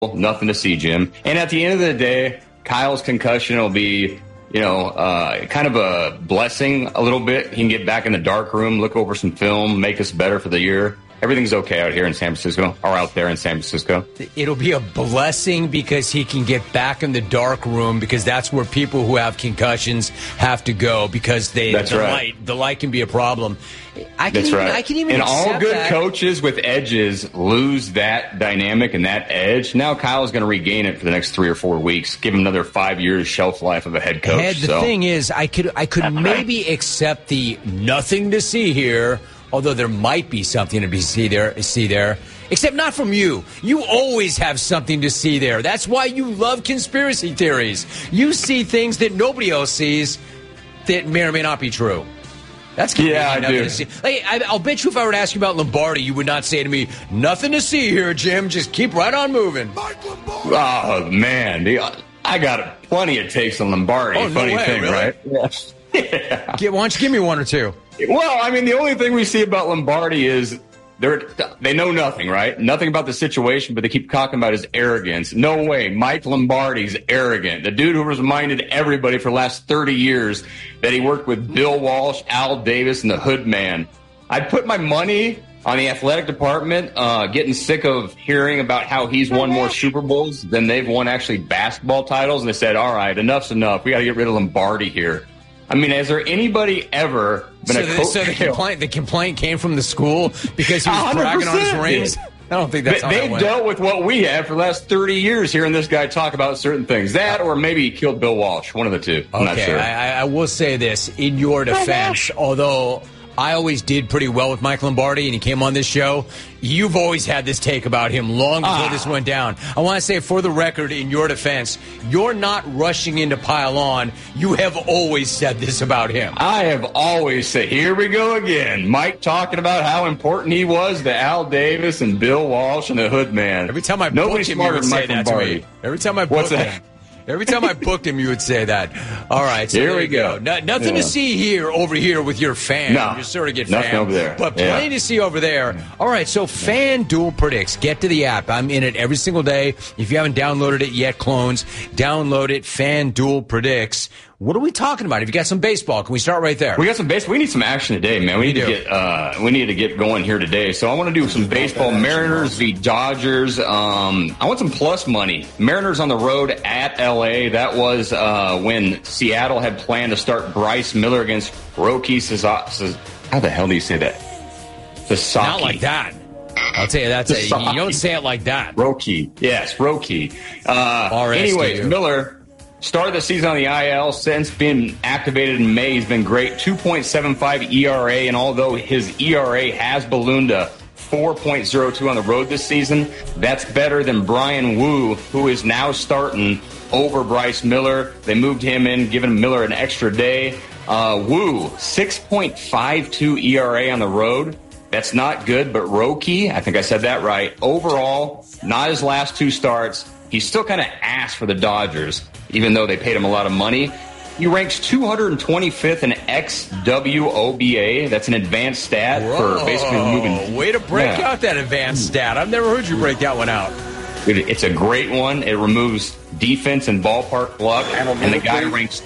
nothing to see, Jim. And at the end of the day, Kyle's concussion will be, kind of a blessing a little bit. He can get back in the dark room, look over some film, make us better for the year. Everything's okay out here in San Francisco, or out there in San Francisco. It'll be a blessing because he can get back in the dark room, because that's where people who have concussions have to go, because the light can be a problem. I can even and accept all good that. coaches with edges lose that dynamic and that edge. Now Kyle's going to regain it for the next 3 or 4 weeks. Give him another 5 years shelf life of a head coach. The thing is, I could maybe accept the nothing to see here. Although there might be something to see there, except not from you. You always have something to see there. That's why you love conspiracy theories. You see things that nobody else sees that may or may not be true. That's I do. To see. I'll bet you if I were to ask you about Lombardi, you would not say to me, "Nothing to see here, Jim. Just keep right on moving." Oh man, I got plenty of takes on Lombardi. Oh, Funny no way, thing, really? right? Yes. Yeah. Why don't you give me one or two? Well, I mean, the only thing we see about Lombardi is they know nothing, right? Nothing about the situation, but they keep talking about his arrogance. No way. Mike Lombardi's arrogant. The dude who reminded everybody for the last 30 years that he worked with Bill Walsh, Al Davis, and the Hood Man. I'd put my money on the athletic department, getting sick of hearing about how he's won more Super Bowls than they've won actually basketball titles. And they said, all right, enough's enough. We got to get rid of Lombardi here. I mean, has there anybody ever been a coach? So the complaint came from the school because he was bragging on his rings? I don't think that's how that went. They've dealt with what we have for the last 30 years, hearing this guy talk about certain things. That, or maybe he killed Bill Walsh, one of the two. I'm not sure. I will say this, in your defense, although I always did pretty well with Mike Lombardi, and he came on this show. You've always had this take about him long before this went down. I want to say, for the record, in your defense, you're not rushing in to pile on. You have always said this about him. I have always said, here we go again. Mike talking about how important he was to Al Davis and Bill Walsh and the Hood Man. Every time I booked him, you would say that to me. Every time I booked him. Every time I booked him, you would say that. All right, so here we go. Nothing to see here over here with your fan. No, you just sort of get nothing fan over there. But plenty to see over there. All right, so FanDuel Predicts. Get to the app. I'm in it every single day. If you haven't downloaded it yet, clones, download it. FanDuel Predicts. What are we talking about? If you got some baseball, can we start right there? We got some baseball. We need some action today, man. We need to get going here today. So I want to do some baseball. Mariners v. Dodgers. I want some plus money. Mariners on the road at L.A. That was when Seattle had planned to start Bryce Miller against Roki Sasaki. How the hell do you say that? Sasaki. Not like that. I'll tell you, you don't say it like that. Roki. Yes, Roki. Anyways, Miller started the season on the IL, since been activated in May. He's been great. 2.75 ERA, and although his ERA has ballooned to 4.02 on the road this season, that's better than Brian Wu, who is now starting over Bryce Miller. They moved him in, giving Miller an extra day. Wu, 6.52 ERA on the road. That's not good, but Roki, I think I said that right. Overall, not his last two starts. He's still kind of ass for the Dodgers, even though they paid him a lot of money. He ranks 225th in XWOBA. That's an advanced stat for basically moving. Way to break out that advanced stat. I've never heard you break that one out. It's a great one. It removes defense and ballpark luck, and the guy ranks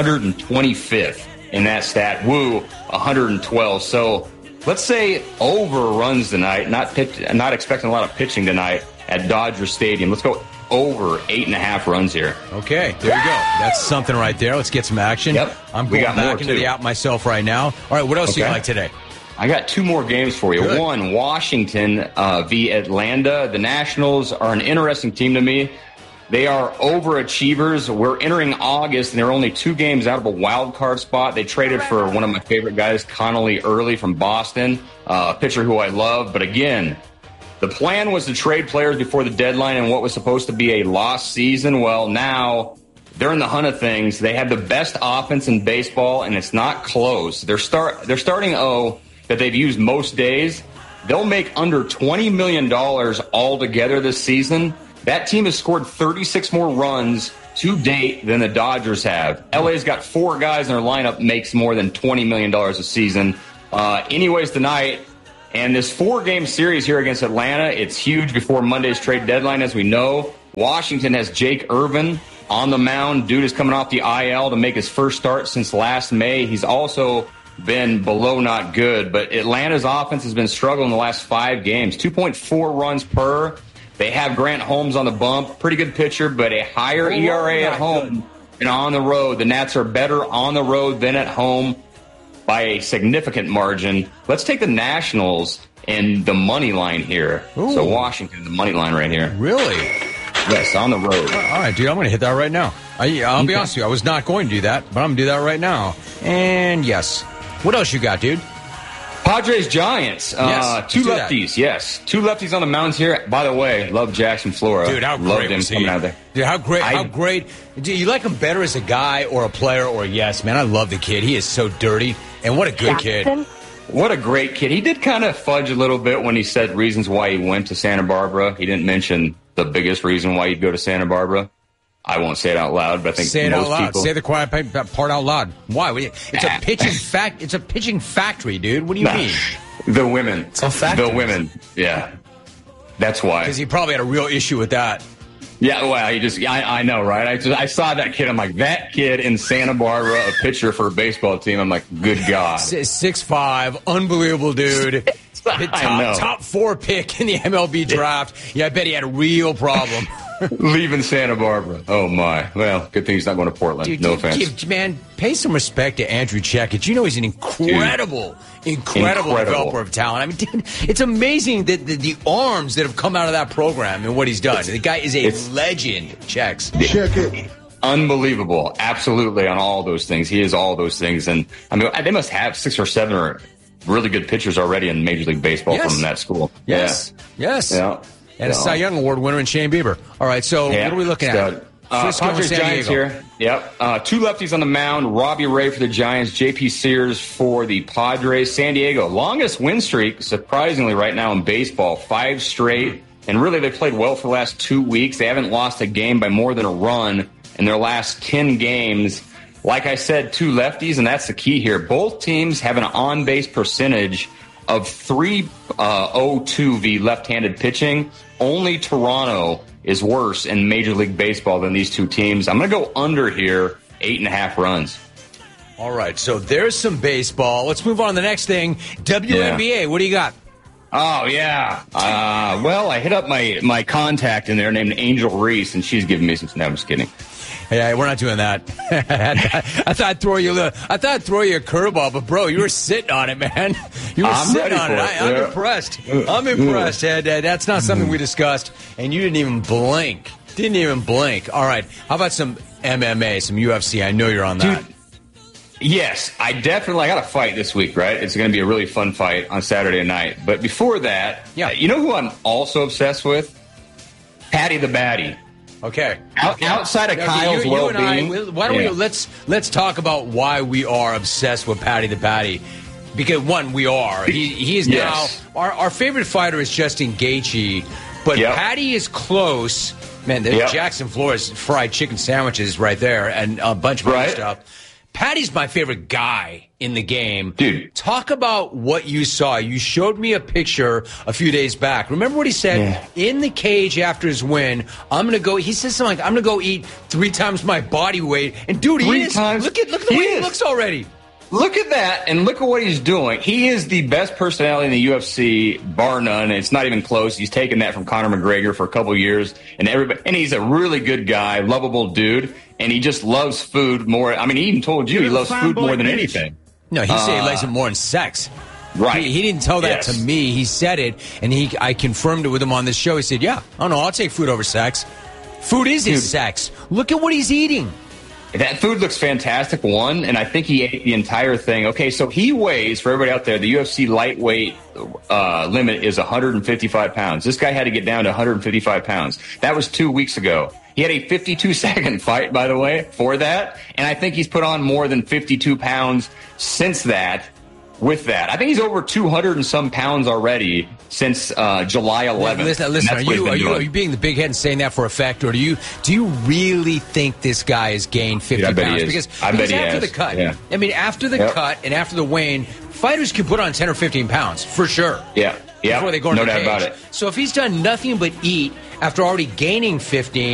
225th in that stat. Wu, 112. So let's say over runs tonight. Not expecting a lot of pitching tonight at Dodger Stadium. Let's go over 8.5 runs here. Okay, there you go. That's something right there. Let's get some action. Yep. I'm going back into the app myself right now. All right, what else do you like today? I got two more games for you. Good. One, Washington v. Atlanta. The Nationals are an interesting team to me. They are overachievers. We're entering August, and they're only 2 games out of a wild card spot. They traded for one of my favorite guys, Connolly Early from Boston, a pitcher who I love. But again, the plan was to trade players before the deadline in what was supposed to be a lost season. Well, now they're in the hunt of things. They have the best offense in baseball, and it's not close. They're starting that they've used most days. They'll make under $20 million altogether this season. That team has scored 36 more runs to date than the Dodgers have. LA's got 4 guys in their lineup makes more than $20 million a season. Anyways, tonight, and this 4-game series here against Atlanta, it's huge before Monday's trade deadline, as we know. Washington has Jake Irvin on the mound. Dude is coming off the IL to make his first start since last May. He's also been below not good, but Atlanta's offense has been struggling the last 5 games. 2.4 runs per. They have Grant Holmes on the bump. Pretty good pitcher, but a higher ERA at home and on the road. The Nats are better on the road than at home by a significant margin. Let's take the Nationals and the money line here. Ooh. So Washington, the money line right here. Really? Yes, on the road. All right, dude, I'm going to hit that right now. I'll be honest with you. I was not going to do that, but I'm going to do that right now. And yes. What else you got, dude? Padres Giants. Yes, two lefties. Yes, 2 lefties on the mounds here. By the way, love Jackson Flora. Dude, how Loved great him was he? coming out there. Dude, how great. Do you like him better as a guy or a player or yes, man? I love the kid. He is so dirty. And what a good kid. What a great kid. He did kind of fudge a little bit when he said reasons why he went to Santa Barbara. He didn't mention the biggest reason why he'd go to Santa Barbara. I won't say it out loud, but I think say it most out loud. people... Say the quiet part out loud. Why? It's a pitching It's a pitching factory, dude. What do you mean? The women. It's a factory. The women. Yeah. That's why. Because he probably had a real issue with that. Yeah, well, I know, right? I saw that kid. I'm like, that kid in Santa Barbara, a pitcher for a baseball team. I'm like, good God. 6'5", unbelievable dude. Top 4 pick in the MLB draft. Yeah, I bet he had a real problem. Leaving Santa Barbara. Oh, my. Well, good thing he's not going to Portland. Dude, no offense. Man, pay some respect to Andrew Checkett. You know he's an incredible developer of talent. I mean, dude, it's amazing that the arms that have come out of that program and what he's done. The guy is a legend, Checks. Checkett. Unbelievable. Absolutely on all those things. He is all those things. And, I mean, they must have 6 or 7 really good pitchers already in Major League Baseball from that school. Yes. Yeah. Yes. Yeah. And a Cy Young Award winner in Shane Bieber. All right, so what are we looking at? Padres Giants here. Yep. 2 lefties on the mound. Robbie Ray for the Giants. J.P. Sears for the Padres. San Diego. Longest win streak, surprisingly, right now in baseball. 5 straight. And really, they played well for the last 2 weeks. They haven't lost a game by more than a run in their last 10 games. Like I said, 2 lefties, and that's the key here. Both teams have an on-base percentage of 3.02 v left-handed pitching. Only Toronto is worse in Major League Baseball than these 2 teams. I'm going to go under here, 8.5 runs. All right, so there's some baseball. Let's move on to the next thing. WNBA, What do you got? Oh, yeah. Well, I hit up my contact in there named Angel Reese, and she's giving me some... No, I'm just kidding. Yeah, we're not doing that. I thought I'd throw you a curveball, but bro, you were sitting on it, man. You were sitting on it. I'm impressed. I'm impressed. That's not something we discussed, and you didn't even blink. All right, how about some MMA, some UFC? I know you're on that. Dude, yes, I got a fight this week, right? It's going to be a really fun fight on Saturday night. But before that, you know who I'm also obsessed with? Patty the Batty. Okay. Outside of Kyle's well-being. Why don't we let's talk about why we are obsessed with Patty the Batty? Because one, we are. He is now our favorite fighter is Justin Gaethje, but Patty is close. Man, there's Jackson Flores fried chicken sandwiches right there, and a bunch of other stuff. Patty's my favorite guy in the game. Dude. Talk about what you saw. You showed me a picture a few days back. Remember what he said? Yeah. In the cage after his win, he says something like, I'm going to go eat 3 times my body weight. And dude, he is. Look at the way he looks already. Look at that, and look at what he's doing. He is the best personality in the UFC, bar none. It's not even close. He's taken that from Conor McGregor for a couple years, and he's a really good guy, lovable dude, and he just loves food more. I mean, he even told you he loves food more than anything. No, he said he likes it more than sex. Right. He didn't tell that to me. He said it, and I confirmed it with him on this show. He said, I'll take food over sex. Food is his sex. Look at what he's eating. That food looks fantastic, one, and I think he ate the entire thing. Okay, so he weighs, for everybody out there, the UFC lightweight limit is 155 pounds. This guy had to get down to 155 pounds. That was 2 weeks ago. He had a 52-second fight, by the way, for that, and I think he's put on more than 52 pounds since that. With that, I think he's over 200 and some pounds already since July 11th. Listen, are you being the big head and saying that for effect, or do you really think this guy has gained 50 pounds? Because after the cut, I mean, after the cut and after the weigh-in, fighters can put on 10 or 15 pounds for sure. Yeah. Yeah, before they go in no the doubt cage. about it. So if he's done nothing but eat after already gaining 15,